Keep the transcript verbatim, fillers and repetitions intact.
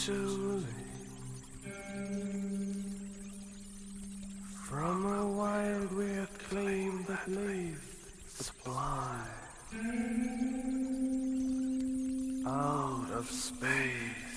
Truly, from a wild weird claim that leaves supply out of space.